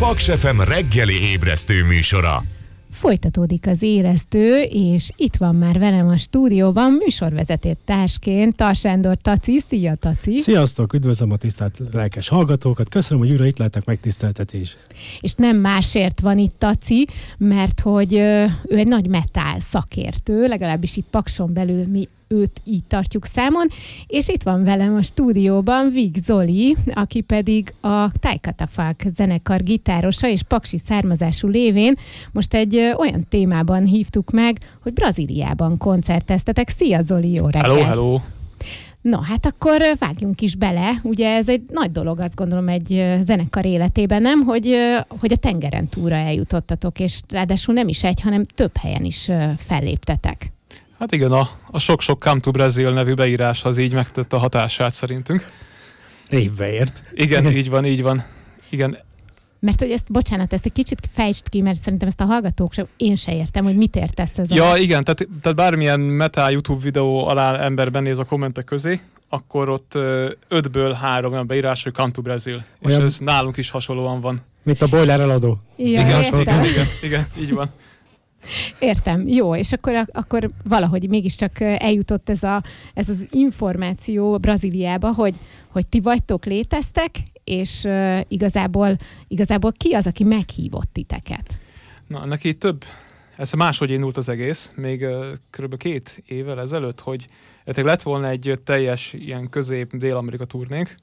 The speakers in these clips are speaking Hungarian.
Paks FM reggeli ébresztő műsora. Folytatódik az Éreztő, és itt van már velem a stúdióban műsorvezető társként Tar Sándor Taci. Szia, Taci! Sziasztok! Üdvözlöm a tisztelt lelkes hallgatókat! Köszönöm, hogy újra itt lehetek, megtiszteltetés. És nem másért van itt Taci, mert hogy ő egy nagy metal szakértő, legalábbis itt Pakson belül mi őt így tartjuk számon, és itt van velem a stúdióban Vig Zoli, aki pedig a Thai Catafalque zenekar gitárosa és paksi származású lévén most egy olyan témában hívtuk meg, hogy Brazíliában koncerteztetek. Szia Zoli, jó reggelt! Hello! No, hát akkor vágjunk is bele. Ugye ez egy nagy dolog, azt gondolom, egy zenekar életében, nem? Hogy a tengeren túlra eljutottatok, és ráadásul nem is egy, hanem több helyen is felléptetek. Hát igen, a sok-sok Come to Brazil nevű beírás az így megtette a hatását szerintünk. Évbe ért. Igen, így van. Igen. Mert hogy bocsánat, ezt egy kicsit fejtsd ki, mert szerintem ezt a hallgatók én se értem, hogy mit értesz ez. Ja, igen, tehát bármilyen metal YouTube videó alá ember benéz a kommentek közé, akkor ott 5-ből 3 olyan beírás, hogy Come to Brazil. Olyan, és ez nálunk is hasonlóan van. Mint a boiler eladó. Ja, igen, így van. Értem. Jó, és akkor valahogy mégiscsak eljutott ez az információ Brazíliába, hogy ti vagytok, léteztek, és igazából ki az, aki meghívott titeket? Na, neki ez máshogy indult az egész, még kb. 2 évvel ezelőtt, hogy lett volna egy teljes ilyen közép-dél-Amerika turnénk,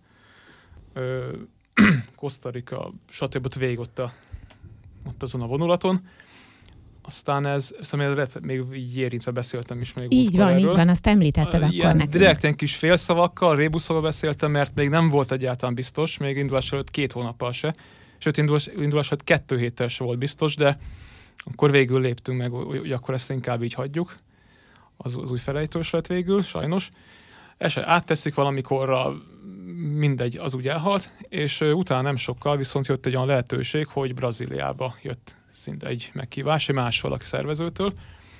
Costa Rica, stb. Végig ott azon a vonulaton. Aztán még így érintve beszéltem is még így van, azt említetted akkor nekünk. Direkt ilyen kis félszavakkal, rébuszóval beszéltem, mert még nem volt egyáltalán biztos, még indulás előtt 2 hónappal se, sőt indulás előtt 2 héttel se volt biztos, de akkor végül léptünk meg, hogy akkor ezt inkább így hagyjuk. Az új felejtős lett végül, sajnos. Átteszik valamikorra, mindegy, az úgy elhalt, és utána nem sokkal viszont jött egy olyan lehetőség, hogy Brazíliába jött szinte egy meghívás, egy más valaki szervezőtől.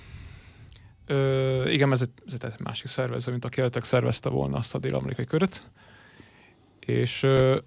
Igen, ez egy másik szervező, mint a Keretek szervezte volna azt a dél-amerikai köröt. És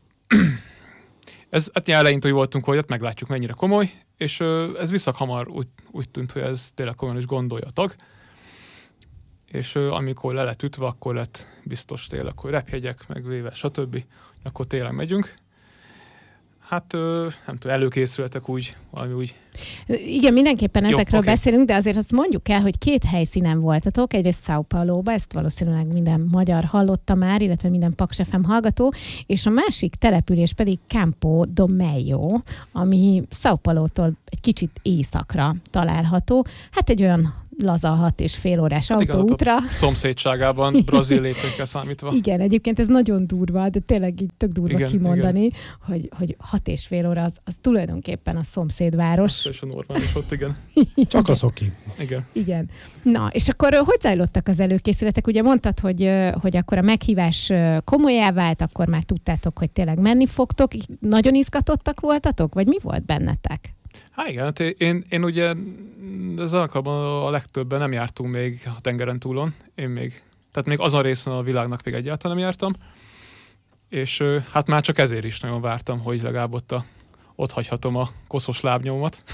ez elején úgy voltunk, hogy meglátjuk, mennyire komoly, és ez viszonylag úgy tűnt, hogy ez tényleg komolyan is gondolja a tag. És amikor le lett ütve, akkor lett biztos tényleg, hogy repjegyek, megvéve, stb. Akkor tényleg megyünk. Hát nem tudom, előkészületek valami úgy. Igen, mindenképpen ezekről beszélünk, de azért azt mondjuk el, hogy 2 helyszínen voltatok, egyrészt São Paulo-ba, ezt valószínűleg minden magyar hallotta már, illetve minden Paks FM hallgató, és a másik település pedig Campo do Meio, ami São Paulo-tól egy kicsit északra található. Hát egy olyan laza 6,5 órás autóútra. Szomszédságában, brazil léptékkel számítva. Igen, egyébként ez nagyon durva, de tényleg így tök durva kimondani, igen. Hogy 6,5 óra az tulajdonképpen a szomszédváros. És a normális ott, igen. Csak a szoki. Igen. Na, és akkor hogy zajlottak az előkészületek? Ugye mondtad, hogy akkor a meghívás komolyá vált, akkor már tudtátok, hogy tényleg menni fogtok. Nagyon izgatottak voltatok? Vagy mi volt bennetek? Hát igen, én ugye az alkalommal a legtöbben nem jártunk még a tengeren túlon. Tehát még azon részen a világnak még egyáltalán nem jártam. És hát már csak ezért is nagyon vártam, hogy legalább ott hagyhatom a koszos lábnyomat.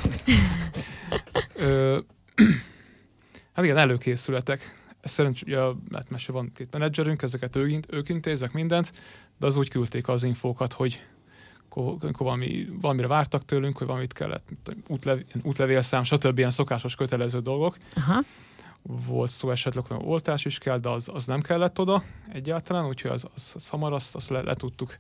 Hát igen, előkészületek. Szerencsére, mert van 2 menedzserünk, ezeket ők intézek mindent, de az úgy küldték az infókat, hogy valamire vártak tőlünk, hogy valamit kellett, útlevélszám, stb. Ilyen szokásos kötelező dolgok. Aha. Volt szó esetleg, hogy oltás is kell, de az nem kellett oda egyáltalán, úgyhogy az hamar azt letudtuk.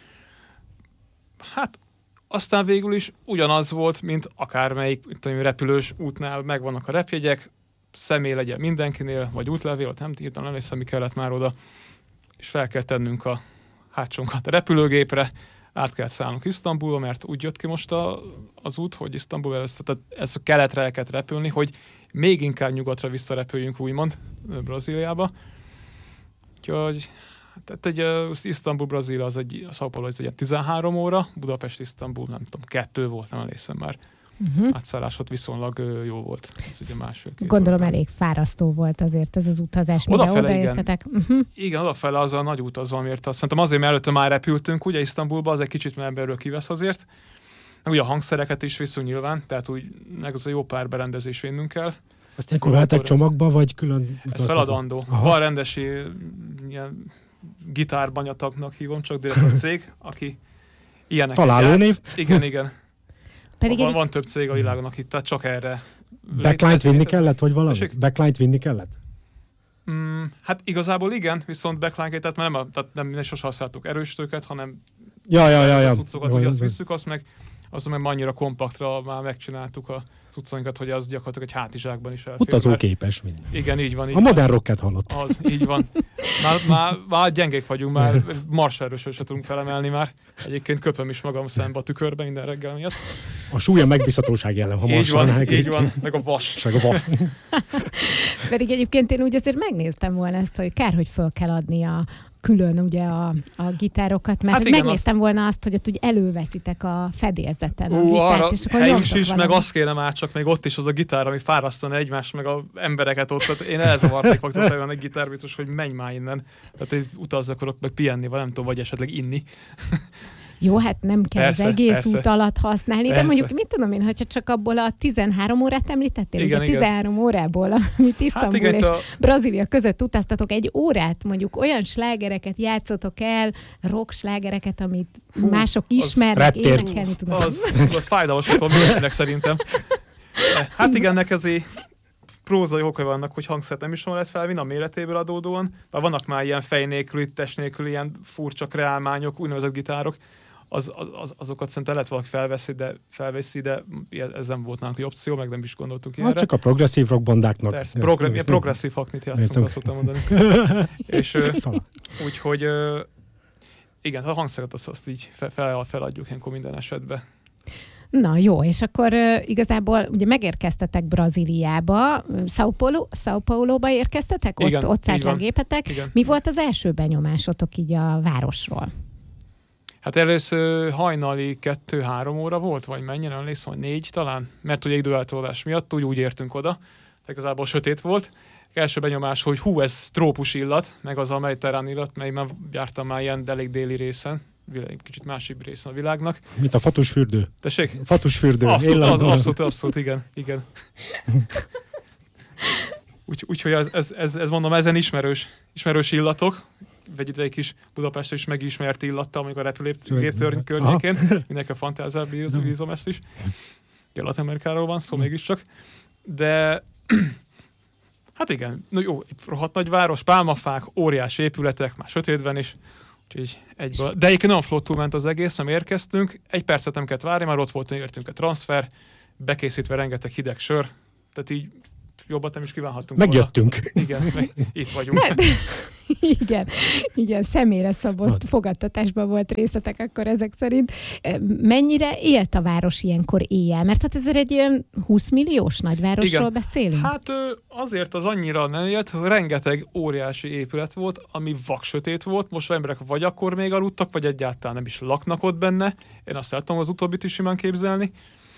Hát aztán végül is ugyanaz volt, mint akármelyik repülős útnál, megvannak a repjegyek, személy legyen mindenkinél, vagy útlevél, nem emlékszem, mi kellett már oda, és fel kell tennünk a hátsónkat a repülőgépre, át kellett szállnunk Isztambulba, mert úgy jött ki most az út, hogy Isztambulba ez a keletre el kellett repülni, hogy még inkább nyugatra visszarepüljünk, úgymond, Brazíliába. Úgyhogy Isztambul, Brazília, a São Paulo, ez egy 13 óra, Budapest, Isztambul, nem tudom, 2 volt, nem emlékszem már. Átszállás ott viszonylag jó volt. Ez ugye Gondolom elég fárasztó volt azért ez az utazás, mire odaértetek. Igen, odafele az a nagy út az, amiért szerintem azért, mert előtte már repültünk, ugye Isztambulba, az egy kicsit emberről kivesz azért, Meg ugye a hangszereket is viszünk nyilván, tehát úgy meg az a jó pár berendezés vinnünk kell. Azt ilyenkor vehetek csomagba, vagy külön Ez utaztatok? feladandó. Van rendes ilyen gitárbanyatagnak hívom, csak direkt a cég, aki ilyeneket Találónév? Igen. Pedig Van több cég a világon, aki tehát csak erre. Backline-t vinni kellett, vagy valami? Tessék? Backline-t vinni kellett? Hát igazából igen, viszont backline-ket, tehát nem sosem használtuk erősítőket, hanem Ja. cuccokat, hogy azt visszük, azt meg annyira kompaktra már megcsináltuk a cuccainkat, hogy az gyakorlatilag egy hátizsákban is elfér. Utazóképes minden. Igen, így van. A modern rocket hallott. Az, így van. Már gyengék vagyunk, már marserősről se tudunk felemelni már. Egyébként köpöm is magam szembe a tükörbe minden reggel miatt. A súly a megbízhatóság jelen, ha Így van, meg a vas. Pedig egyébként én úgy azért megnéztem volna ezt, hogy kár, hogy föl kell adni külön ugye a gitárokat, mert Hát igen, igen, megnéztem volna azt, hogy ott úgy előveszitek a fedélzeten a gitárt, arra és akkor helyünk nyomtok is, valamit. meg azt kéne már csak még ott is az a gitár, ami fárasztana egymást, meg az embereket ott. Tehát én elzavarték magam olyan egy gitár biztos, hogy menj már innen. Tehát én utazni akarok, meg pihenni, vagy nem tudom, vagy esetleg inni. Jó, hát nem kell Persze, az egész persze. út alatt használni, de Persze. mondjuk, mit tudom én, hogyha csak abból a 13 órát említettél, Igen, ugye igen. 13 órából, amit Isztambul igen, és a- Brazília között utaztatok, egy órát mondjuk olyan slágereket játszotok el, rock slágereket, amit mások ismernek, reptért. énekelni tudnak. Az fájdalmas volt van mindenkinek szerintem. Hát igen, ennek azért prózai okai vannak, hogy hangszert nem is lehet felvinni a méretéből adódóan. Bár vannak már ilyen fej nélküli, test nélküli, ilyen furcsa kreálmányok, úgynevezett gitárok. Azokat szerintem lehet valaki felveszi, de ez nem volt nálunk egy opció, meg nem is gondoltunk Hát ilyenre. csak a progresszív rockbandáknak. Persze, ilyen progresszív haknit játszunk, azt szoktam mondani. És úgyhogy igen, a hangszeret azt így feladjuk ilyenkor minden esetben. Na jó, és akkor igazából ugye megérkeztetek Brazíliába, São Paulo-ba érkeztetek? Igen, Ott szállt így le a van. gépetek. Igen. Mi volt az első benyomásotok így a városról? Hát először hajnali 2-3 óra volt, vagy mennyire emlékszem, vagy 4 talán, mert ugye időeltolódás miatt úgy értünk oda, de igazából sötét volt. Első benyomás, hogy ez trópus illat, meg az a mediterrán illat, mely már jártam már ilyen elég déli részen, kicsit másik részen a világnak. Mint a fatusfürdő. Tessék? Fatusfürdő. Abszolút, igen. Úgyhogy ez mondom, ezen ismerős illatok, vegyít egy kis Budapesten is megismert illattal, amikor a repülőgép környékén. Mindenki a fantáziára bízom ezt is. Latin-Amerikáról van szó mégiscsak. De hát igen, jó, rohadt nagy város, pálmafák, óriási épületek, már sötétben is. Úgyhogy egyből. De egyébként nagyon flottul ment az egész, nem érkeztünk. 1 percet nem kellett várni, már ott volt, értünk a transfer, bekészítve rengeteg hideg sör. Tehát így jobban nem is kívánhattunk Megjöttünk. volna. Igen, itt vagyunk. Igen, személyre szabott fogadtatásban volt részletek akkor ezek szerint. Mennyire élt a város ilyenkor éjjel? Mert hát ez egy ilyen 20 milliós nagyvárosról beszélünk. Hát azért az annyira nem élt, rengeteg óriási épület volt, ami vaksötét volt. Most emberek vagy akkor még aludtak, vagy egyáltalán nem is laknak ott benne. Én azt el tudom az utóbbit is simán képzelni.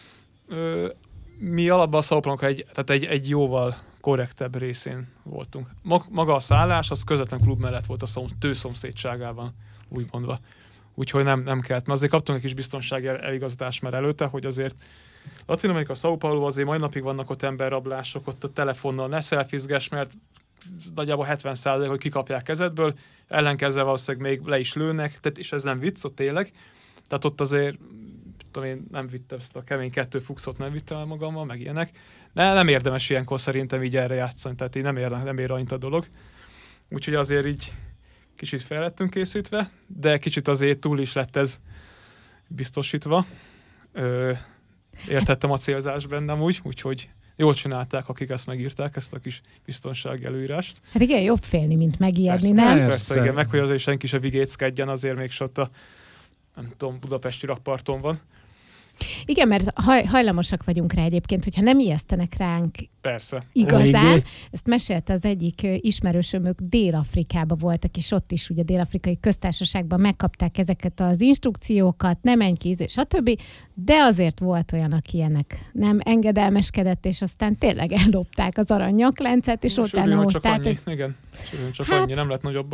Mi alapban a São Paulo-nak egy jóval korrektebb részén voltunk. Maga a szállás, az közvetlen klub mellett volt a tőszomszédságában, úgy mondva. Úgyhogy nem kellett. Mert azért kaptunk egy kis biztonsági eligazítást már előtte, hogy azért Latin-Amerika, São Paulo, azért mai napig vannak ott emberrablások, ott a telefonnal ne szelfizges, mert nagyjából 70% hogy kikapják kezedből, ellenkezve valószínűleg még le is lőnek, tehát, és ez nem vicc, ott tényleg. Tehát ott azért én nem vittem ezt a kemény 2 fuxot, nem vittem el magammal, meg ilyenek. Nem érdemes ilyenkor szerintem így erre játszani, tehát így nem ér annyit a dolog. Úgyhogy azért így kicsit fel lettünk készítve, de kicsit azért túl is lett ez biztosítva. Értettem a célzás bennem úgyhogy jól csinálták, akik ezt megírták, ezt a kis biztonsági előírást. Hát igen, jobb félni, mint megijedni, Persze, nem? Persze, igen, meg hogy azért senki se vigéckedjen, azért még ott a nem tudom, budapesti rakparton van. Igen, mert hajlamosak vagyunk rá egyébként, hogyha nem ijesztenek ránk Persze. igazán. Eléggé. Ezt mesélte az egyik ismerősömök, Dél-Afrikában voltak, és ott is ugye Dél-Afrikai Köztársaságban megkapták ezeket az instrukciókat, nem menj ki, stb. De azért volt olyan, aki ennek nem engedelmeskedett, és aztán tényleg ellopták az arany nyakláncát, és Sörüljön utána ott csak állt. annyi, igen. Sörüljön csak Hát- annyi, nem lett nagyobb baj.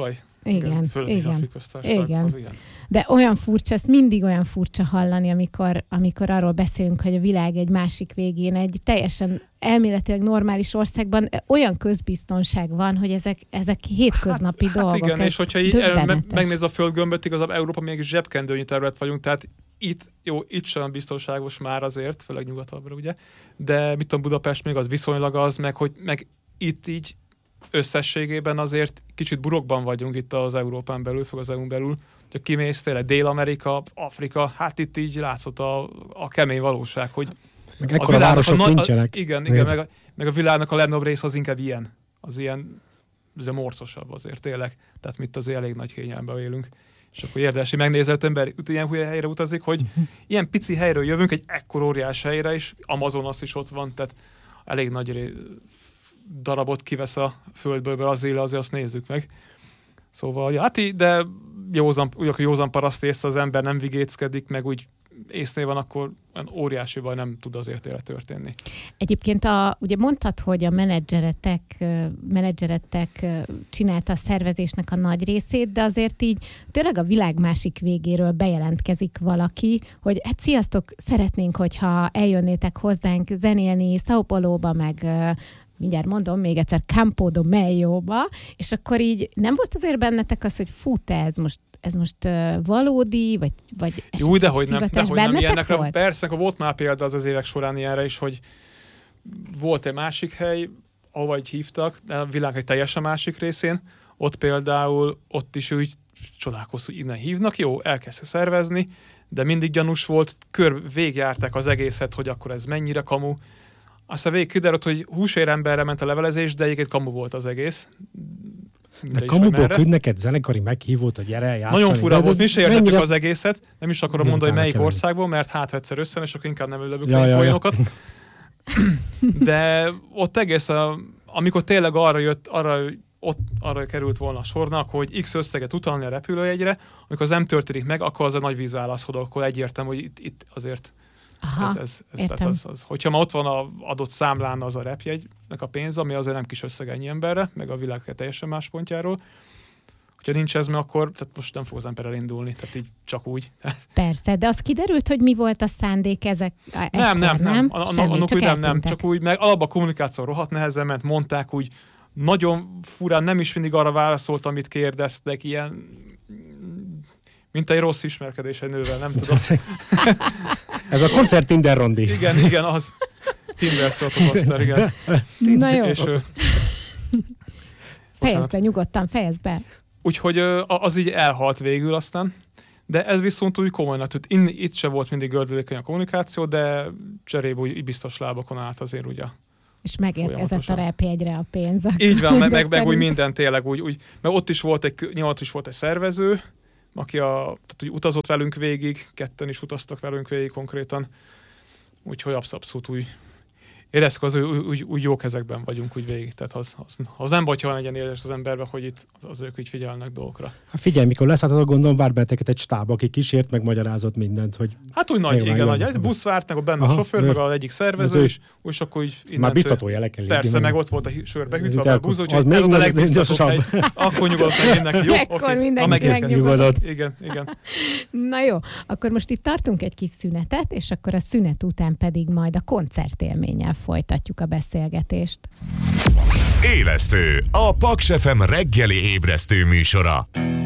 Igen. Főleg Igen. Afrika Köztársaság, Igen. az igen. De olyan furcsa, ezt mindig olyan furcsa hallani, amikor arról beszélünk, hogy a világ egy másik végén, egy teljesen elméletileg normális országban olyan közbiztonság van, hogy ezek hétköznapi dolgok. Hát igen, ez és hogyha így megnéz a földgömböt, igazából Európa még zsebkendőnyi terület vagyunk, tehát itt sem biztonságos már azért, főleg nyugatabbra, ugye, de mit tudom, Budapest még az viszonylag az, meg itt így összességében azért kicsit burokban vagyunk itt az Európán belül, főleg az EU-n belül. Ha kimész tényleg Dél-Amerika, Afrika, hát itt így látszott a kemény valóság, hogy meg ekkora városok nincsenek. Igen, meg a világnak a legnagyobb rész az inkább ilyen. Az ilyen morcosabb azért tényleg. Tehát mit azért elég nagy kényelmben élünk. És akkor érdekes, hogy megnézett ember ilyen helyre utazik, hogy ilyen pici helyről jövünk, egy ekkor óriás helyre is, Amazonas is ott van, tehát elég nagy darabot kivesz a földből, azért azt nézzük meg. Szóval, ja, hát de józan paraszt észre az ember nem vigéckedik, meg úgy észnél van, akkor olyan óriási baj nem tud azért tényleg történni. Egyébként ugye mondtad, hogy a menedzseretek csinálta a szervezésnek a nagy részét, de azért így tényleg a világ másik végéről bejelentkezik valaki, hogy hát sziasztok, szeretnénk, hogyha eljönnétek hozzánk zenélni São Paulo-ba, meg mindjárt mondom, még egyszer Campo do Meio-ba, és akkor így nem volt azért bennetek az, hogy fú, te ez most valódi, vagy jó, dehogy nem ilyenekre. Volt? Persze, akkor volt már példa az évek során ilyenre is, hogy volt egy másik hely, ahova így hívtak, de a világ egy teljesen másik részén, ott például, ott is úgy csodálkozó, hogy innen hívnak, jó, elkezdte szervezni, de mindig gyanús volt, végigjárták az egészet, hogy akkor ez mennyire kamu. Aztán végig kiderült, hogy húséremberre ment a levelezés, de egyébként kamu volt az egész. De kamuból küld neked zenekari meghívót, hogy gyere játszani. Nagyon fura volt, mi se értettük mennyire... az egészet, nem is akarom mondani, hogy melyik országból, mert hát egyszer összen, és akkor inkább nem ülövük poénokat. De ott egész, amikor tényleg arra került volna a sornak, hogy X összeget utalni a repülőjegyre, amikor az nem történik meg, akkor az a nagy vízválaszhodó, akkor egyértelmű, hogy itt azért hogyha már ott van az adott számlán az a repjegynek a pénz, ami azért nem kis összeg ennyi emberre, meg a világ teljesen más pontjáról. Hogyha nincs ez, akkor tehát most nem fog az ember elindulni, tehát így csak úgy. Persze, de az kiderült, hogy mi volt a szándék nem. Csak úgy, meg alapban a kommunikáció rohadt nehezen ment, mondták úgy, nagyon furán, nem is mindig arra válaszolt, amit kérdeztek, ilyen mint egy rossz ismerkedés egy nővel, nem tudom. Ez a koncert Tinder rondi. Igen, az. Tinder szótoposzter, igen. Na jó. És, fejezd be, nyugodtan, fejezd be. Úgyhogy az így elhalt végül aztán, de ez viszont úgy komolynak tűnt. Itt se volt mindig gördülékeny a kommunikáció, de cserébe úgy biztos lábakon állt azért ugye. És megérkezett a repjegyre a pénz. Így van, meg úgy minden tényleg úgy, mert ott is volt egy szervező, aki tehát úgy utazott velünk végig, ketten is utaztak velünk végig konkrétan, úgyhogy abszolút úgy éreztük, úgy jó kezekben vagyunk úgy végig, tehát az nem baj, ha van egy ilyen érzés az emberben, hogy itt az ők így figyelnek dolgokra. Hát figyelj, mikor leszálltatok, gondolom, várt benneteket egy stáb, aki kísért, meg magyarázott mindent, hogy... Hát úgy nagy, egy busz várt, meg benne a sofőr, meg az egyik szervező, és akkor úgy innentől... Már biztató jelekkel. Persze, meg ott volt a sörbe hűtve a búz, úgyhogy ez a legbiztatóbb hely. Akkor nyugodtan mindenki. Jó, akkor mindenki megnyugodott. Igen. Na jó, akkor most itt tartunk egy kis szünetet, és akkor a szünet után pedig majd a koncertélménnyel folytatjuk a beszélgetést. Élesztő, a Paks FM reggeli ébresztő műsora.